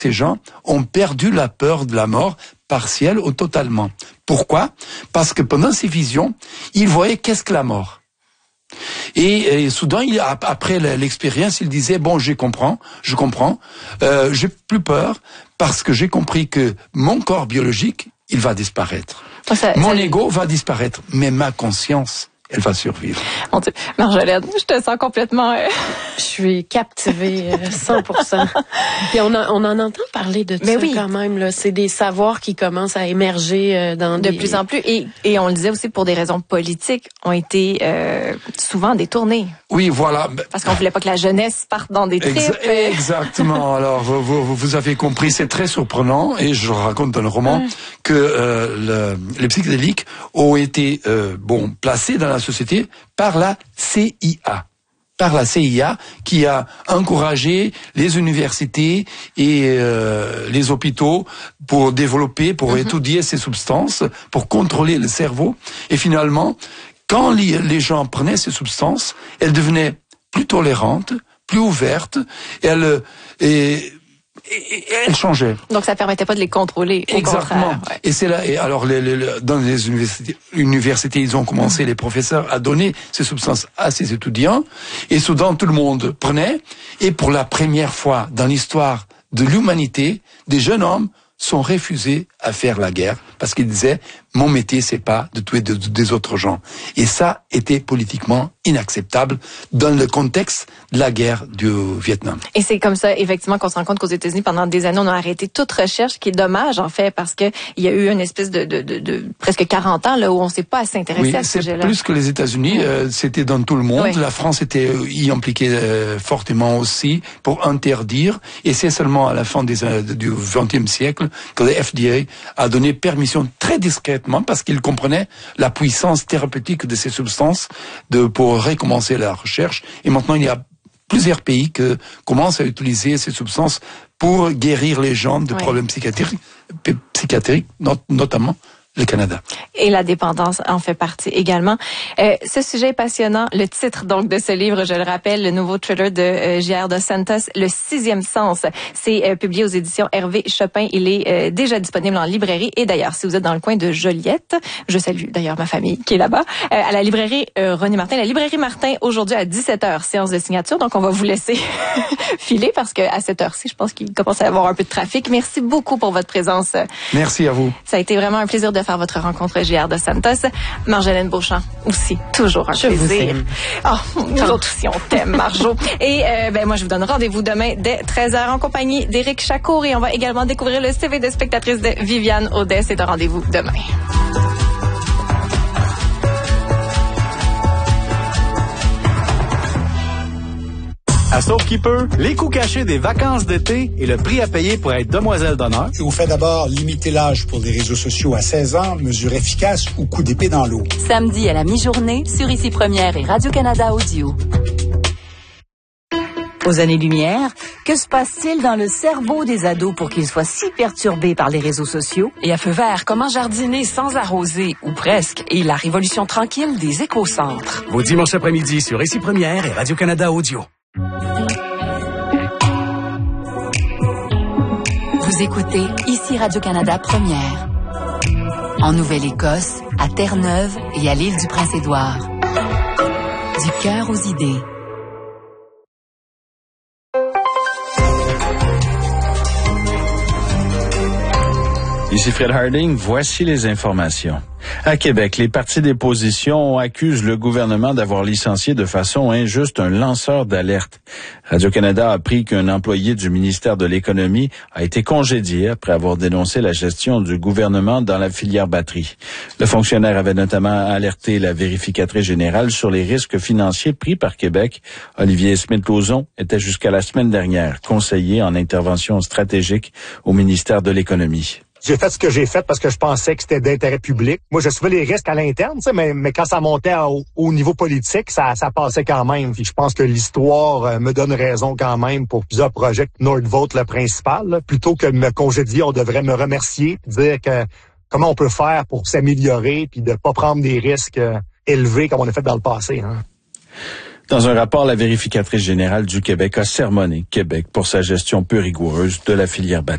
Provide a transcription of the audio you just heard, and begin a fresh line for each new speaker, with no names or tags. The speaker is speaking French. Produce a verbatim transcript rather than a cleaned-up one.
ces gens ont perdu la peur de la mort partielle ou totalement. Pourquoi? Parce que pendant ces visions, ils voyaient qu'est-ce que la mort. Et, et soudain, il, après l'expérience, il disait bon, je comprends, je comprends, euh, j'ai plus peur parce que j'ai compris que mon corps biologique, il va disparaître. Ça, mon ça... ego va disparaître, mais ma conscience, elle va survivre.
Mon Dieu. Marjolaine, je te sens complètement... Euh...
Je suis captivée euh, cent pour cent. Puis on, a, on en entend parler de
Mais
ça
oui.
quand même. Là. C'est des savoirs qui commencent à émerger euh, dans
de
des...
plus en plus. Et, et on le disait aussi pour des raisons politiques, ont été euh, souvent détournés.
Oui, voilà.
Parce qu'on voulait pas que la jeunesse parte dans des tripes.
Exa- exactement. Alors, vous, vous, vous avez compris, c'est très surprenant. Et je raconte dans le roman mmh. que euh, le, les psychédéliques ont été euh, bon placés dans la société par la C I A. Par la C I A, qui a encouragé les universités et euh, les hôpitaux pour développer, pour mm-hmm. étudier ces substances, pour contrôler le cerveau. Et finalement, quand les, les gens prenaient ces substances, elles devenaient plus tolérantes, plus ouvertes, et elles... Et, Et, et elle changeait.
Donc ça permettait pas de les contrôler. Au
Exactement.
Ouais.
Et c'est là. Et alors, les, les, dans les universités, universités, ils ont commencé, mmh. les professeurs, à donner ces substances à ces étudiants. Et soudain, tout le monde prenait. Et pour la première fois dans l'histoire de l'humanité, des jeunes hommes sont refusés à faire la guerre parce qu'ils disaient mon métier c'est pas de tuer de, de, des autres gens. Et ça était politiquement inacceptable dans le contexte de la guerre du Vietnam.
Et c'est comme ça effectivement qu'on se rend compte qu'aux États-Unis pendant des années on a arrêté toute recherche, qui est dommage en fait parce que il y a eu une espèce de, de, de, de presque quarante ans là où on s'est pas assez intéressé
oui,
à ce sujet-là.
C'est plus que les États-Unis,
oui.
euh, c'était dans tout le monde.
Oui.
La France était y impliquée euh, fortement aussi pour interdire. Et c'est seulement à la fin des, euh, du vingtième siècle que le F D A a donné permission très discrètement parce qu'il comprenait la puissance thérapeutique de ces substances de, pour recommencer la recherche. Et maintenant, il y a plusieurs pays qui commencent à utiliser ces substances pour guérir les gens de
oui.
problèmes psychiatriques, psychiatriques not, notamment le Canada.
Et la dépendance en fait partie également. Euh, ce sujet est passionnant. Le titre donc de ce livre, je le rappelle, le nouveau thriller de euh, J R dos Santos, Le sixième sens. C'est euh, publié aux éditions Hervé Chopin. Il est euh, déjà disponible en librairie. Et d'ailleurs, si vous êtes dans le coin de Joliette, je salue d'ailleurs ma famille qui est là-bas, euh, à la librairie euh, René Martin. La librairie Martin, aujourd'hui à dix-sept heures, séance de signature. Donc, on va vous laisser filer parce que à cette heure-ci, je pense qu'il commence à y avoir un peu de trafic. Merci beaucoup pour votre présence.
Merci à vous.
Ça a été vraiment un plaisir de faire votre rencontre, J R dos Santos. Marjolaine Beauchamp, aussi, toujours un
je
plaisir. Oh, nous autres aussi, on t'aime, Marjo. Et euh, ben moi, je vous donne rendez-vous demain dès treize heures en compagnie d'Éric Chacour. Et on va également découvrir le C V de spectatrice de Viviane Audet. C'est un rendez-vous demain.
À Sauf qui peut, les coûts cachés des vacances d'été et le prix à payer pour être demoiselle d'honneur.
Je vous fais d'abord limiter l'âge pour les réseaux sociaux à seize ans, mesure efficace ou coup d'épée dans l'eau.
Samedi à la mi-journée sur Ici Première et Radio-Canada Audio. Aux années-lumière, que se passe-t-il dans le cerveau des ados pour qu'ils soient si perturbés par les réseaux sociaux?
Et à feu vert, comment jardiner sans arroser, ou presque, et la révolution tranquille des écocentres.
Vos dimanches après-midi sur Ici Première et Radio-Canada Audio.
Vous écoutez Ici Radio-Canada Première. En Nouvelle-Écosse, à Terre-Neuve et à l'île du Prince-Édouard. Du cœur aux idées.
Ici Fred Harding, voici les informations. À Québec, les partis d'opposition accusent le gouvernement d'avoir licencié de façon injuste un lanceur d'alerte. Radio-Canada a appris qu'un employé du ministère de l'Économie a été congédié après avoir dénoncé la gestion du gouvernement dans la filière batterie. Le fonctionnaire avait notamment alerté la vérificatrice générale sur les risques financiers pris par Québec. Olivier Smith-Lauzon était jusqu'à la semaine dernière conseiller en intervention stratégique au ministère de l'Économie.
J'ai fait ce que j'ai fait parce que je pensais que c'était d'intérêt public. Moi, je suivais les risques à l'interne, tu sais, mais, mais quand ça montait au, au niveau politique, ça, ça passait quand même. Puis je pense que l'histoire euh, me donne raison quand même pour plusieurs projets. Nordvolt, le principal, là. Plutôt que de me congédier, on devrait me remercier, puis dire que comment on peut faire pour s'améliorer, puis de pas prendre des risques euh, élevés comme on a fait dans le passé. Hein.
Dans un rapport, la vérificatrice générale du Québec a sermonné Québec pour sa gestion peu rigoureuse de la filière batterie.